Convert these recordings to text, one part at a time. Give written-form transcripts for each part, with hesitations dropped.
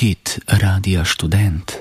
Hit Radia Študent.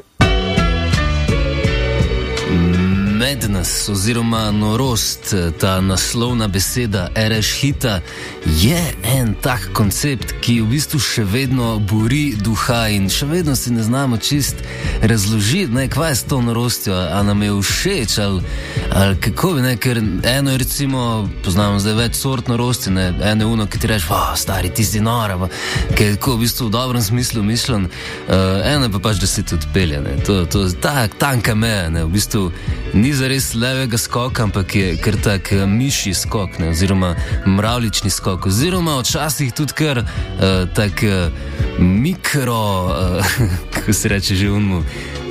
Madness oziroma norost, ta naslovna beseda RS hita, je en tak koncept, ki v bistvu še vedno buri duha in še vedno si ne znamo čist razložiti, kaj je s to norostjo, a nam je všeč ali kako bi, ker eno je recimo, poznamo zdaj več sort norosti, eno je uno, ki ti reč, stari, ti si nora, ki je tako v bistvu v dobrem smislu mišljen, eno je pa pač, da si te odpelje, to je tak tanka meja, v bistvu ni zares levega skoka, ampak je kar tak mišji skok, oziroma mravlični skok, oziroma včasih tudi kar tak mikro, kako se reče že unmu,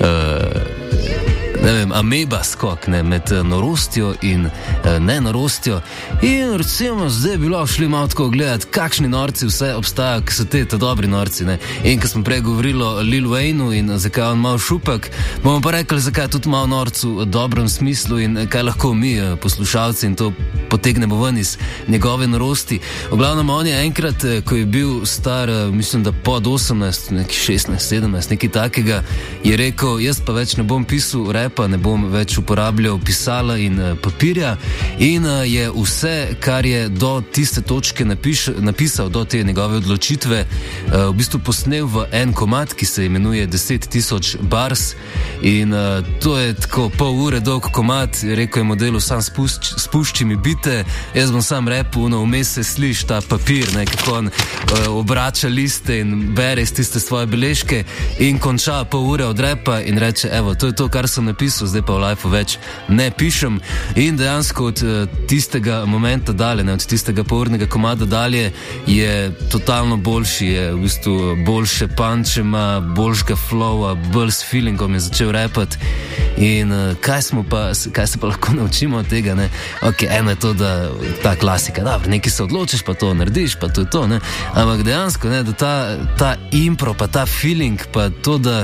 ameba skok, med norostjo in nenorostjo. In recimo zdaj bi lahko šli malo tako gledati, kakšni norci vse obstajajo, ki so te dobri norci. In ko smo prej govorili o Lil Waynu in zakaj on malo šupak, bomo pa rekli, zakaj tudi malo norcu v dobrem smislu in kaj lahko mi, poslušalci, in to potegnemo ven iz njegove norosti. V glavnem on je enkrat, ko je bil star, mislim, da pod 18, neki 16, 17, nekaj takega, je rekel, jaz pa več ne bom pisal pa ne bom več uporabljal pisala in papirja, in je vse, kar je do tiste točke napisal, do te njegove odločitve, v bistvu posnel v en komad, ki se imenuje 10.000 bars, in to je tako pol ure dolg komad. Rekel je modelu, sam spušči mi bite, jaz bom sam repel, vmes se sliš ta papir, kako on obrača liste in bere iz tiste svoje beležke in konča pol ure od repa in reče, evo, to je to, kar sem napisal, zdaj pa v lifeu več ne pišem. In dejansko od tistega momenta dalje, od tistega polurnega komada dalje, je totalno boljši, je v bistvu boljše punče ima, boljšega flowa, bolj s feelingom je začel repati. In kaj se pa lahko naučimo od tega, Ok, eno je to, da ta klasika, dobro, nekaj se odločiš, pa to narediš, pa to je to, ampak dejansko, da ta impro, pa ta feeling, pa to, da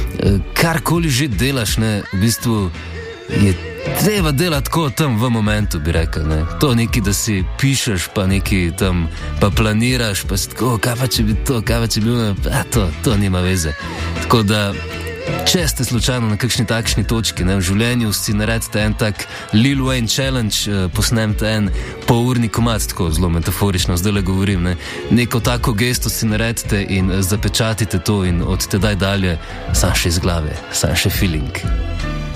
karkoli že delaš, v bistvu je treba delati tako tam v momentu, bi rekel, To nekaj, da si pišeš, pa nekaj tam, pa planiraš, pa si tako, kaj pa če bi to, kaj pa če bi to nima veze. Tako da, če ste slučajno na kakšni takšni točki, v življenju, si naredite en tak Lil Wayne challenge, posnemte en polurni komad, tako zelo metaforično zdaj le govorim, neko tako gesto si naredite in zapečatite to in od tedaj dalje sam še iz glave, sam še feeling.